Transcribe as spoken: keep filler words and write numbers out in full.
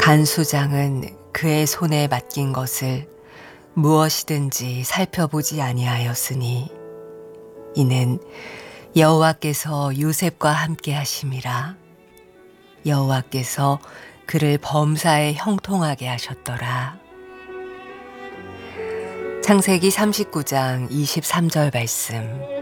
간수장은 그의 손에 맡긴 것을 무엇이든지 살펴보지 아니하였으니 이는 여호와께서 요셉과 함께 하심이라. 여호와께서 그를 범사에 형통하게 하셨더라. 창세기 삼십구 장 이십삼 절 말씀.